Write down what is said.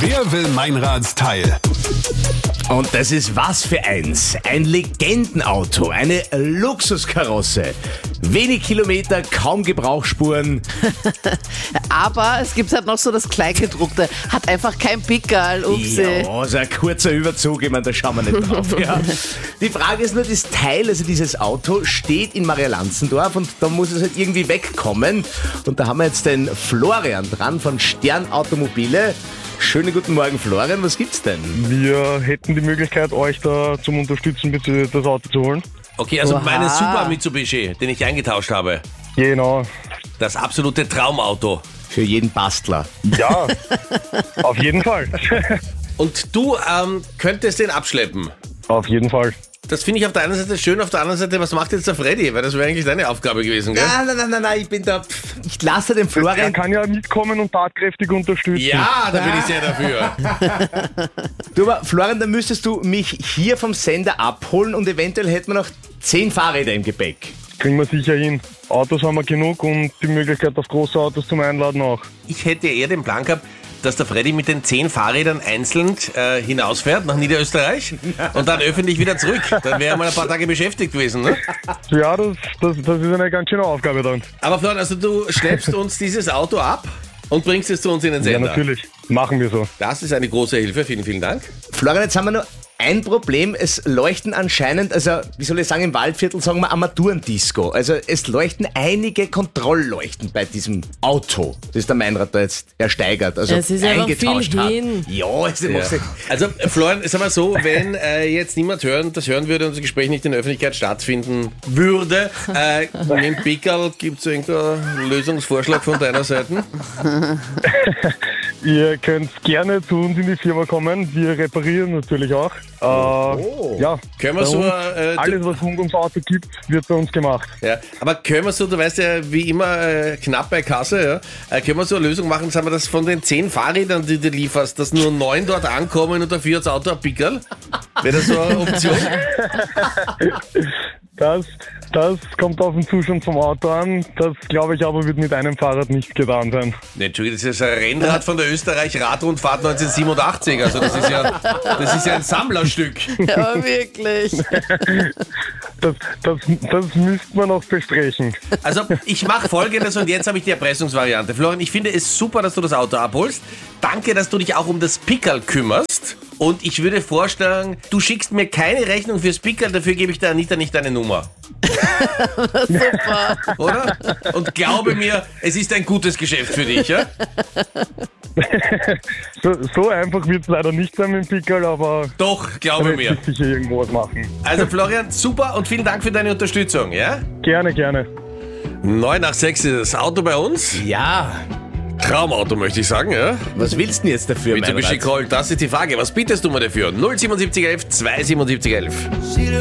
Wer will Meinrads Teil? Und das ist was für eins. Ein Legendenauto, eine Luxuskarosse. Wenig Kilometer, kaum Gebrauchsspuren. Aber es gibt halt noch so das Kleingedruckte. Hat einfach kein Pickerl. Upsi. Ja, so ein kurzer Überzug, ich meine, da schauen wir nicht drauf. Ja. Die Frage ist nur, das Teil, also dieses Auto, steht in Maria-Lanzendorf und da muss es halt irgendwie wegkommen. Und da haben wir jetzt den Florian dran von Stern Automobile. Schönen guten Morgen, Florian, was gibt's denn? Wir hätten die Möglichkeit, euch da zum Unterstützen, bitte das Auto zu holen. Okay, also Oha. meinen Super Mitsubishi, den ich eingetauscht habe. Genau. Das absolute Traumauto. Für jeden Bastler. Ja, auf jeden Fall. Und du könntest den abschleppen. Auf jeden Fall. Das finde ich auf der einen Seite schön, auf der anderen Seite, was macht jetzt der Freddy? Weil das wäre eigentlich deine Aufgabe gewesen, gell? Nein, ich bin da. Ich lasse den Er Florian. kann ja mitkommen und tatkräftig unterstützen. Ja, da bin ich sehr dafür. Du, aber Florian, dann müsstest du mich hier vom Sender abholen und eventuell hätten wir noch 10 Fahrräder im Gepäck. Kriegen wir sicher hin. Autos haben wir genug und die Möglichkeit auf große Autos zum Einladen auch. Ich hätte eher den Plan gehabt, dass der Freddy mit den 10 Fahrrädern einzeln hinausfährt nach Niederösterreich und dann öffentlich wieder zurück. Dann wäre er mal ein paar Tage beschäftigt gewesen, ne? Ja, das ist eine ganz schöne Aufgabe dann. Aber Florian, also du schleppst uns dieses Auto ab und bringst es zu uns in den Ja, Sender. natürlich. Machen wir so. Das ist eine große Hilfe. Vielen, vielen Dank. Florian, jetzt haben wir nur ein Problem. Es leuchten anscheinend, also wie soll ich sagen, im Waldviertel sagen wir Armaturendisco. Also es leuchten einige Kontrollleuchten bei diesem Auto, das der Meinrad da jetzt ersteigert, also Es ist ja noch eingetauscht viel hat. hin. Ja, es ist Ja. Also Florian, sagen wir so, wenn jetzt niemand das hören würde und das Gespräch nicht in der Öffentlichkeit stattfinden würde, mit dem Pickerl, gibt es irgendeinen Lösungsvorschlag von deiner Seite? Ihr könnt gerne zu uns in die Firma kommen. Wir reparieren natürlich auch. Ja, Können wir bei so, uns, du- alles, was rund ums Auto gibt, wird bei uns gemacht. Ja, aber können wir so, du weißt ja, wie immer knapp bei Kasse, ja, können wir so eine Lösung machen, sagen wir das von den 10 Fahrrädern, die du lieferst, dass nur 9 dort ankommen und dafür hat das Auto ein Pickerl? Wäre das so eine Option? Das kommt auf den Zustand vom Auto an. Das, glaube ich, aber wird mit einem Fahrrad nicht getan sein. Nee, Entschuldigung, das ist ein Rennrad von der Österreich-Radrundfahrt 1987, also das ist ja ein Sammlerstück. Ja, wirklich. Das müsste man noch besprechen. Also ich mache Folgendes und jetzt habe ich die Erpressungsvariante. Florian, ich finde es super, dass du das Auto abholst. Danke, dass du dich auch um das Pickerl kümmerst. Und ich würde vorschlagen, du schickst mir keine Rechnung fürs Pickerl, dafür gebe ich der Anita nicht deine Nummer. Super. Oder? Und glaube mir, es ist ein gutes Geschäft für dich, ja? So einfach wird es leider nicht sein mit dem Pickerl, aber Doch, da glaube wird mir. sich sicher irgendwo was machen. Also Florian, super und vielen Dank für deine Unterstützung, ja? Gerne, gerne. 9 nach 6 ist das Auto bei uns. Ja, Traumauto, möchte ich sagen, ja? was willst du denn jetzt dafür, Mitsubishi Meinrad? Colt, das ist die Frage. Was bietest du mir dafür? 07711 27711.